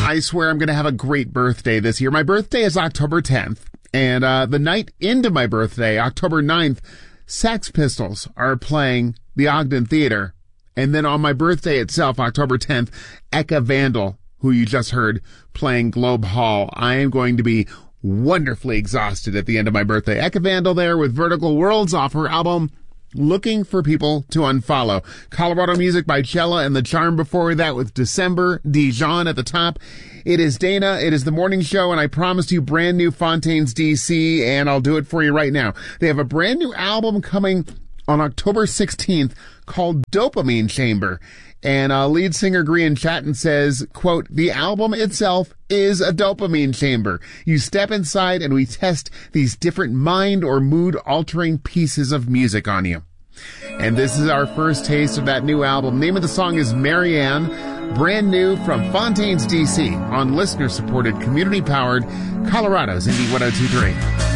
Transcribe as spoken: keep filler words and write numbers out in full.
I swear I'm going to have a great birthday this year. My birthday is October tenth, and uh, the night into my birthday, October ninth, Sex Pistols are playing the Ogden Theater. And then on my birthday itself, October tenth, Eka Vandal, who you just heard, playing Globe Hall. I am going to be wonderfully exhausted at the end of my birthday. Eka Vandal there with Vertical Worlds off her album Looking for People to Unfollow. Colorado music by Cella and The Charm before that with December, Dijon at the top. It is Dana, it is the morning show, and I promised you brand new Fontaines D C, and I'll do it for you right now. They have a brand new album coming on October sixteenth called Dopamine Chamber. And uh, lead singer Grian Chatton says, quote, the album itself is a dopamine chamber. You step inside and we test these different mind or mood altering pieces of music on you. And this is our first taste of that new album. Name of the song is Marianne, brand new from Fontaines D C on listener supported, community powered Colorado's Indie one oh two point three.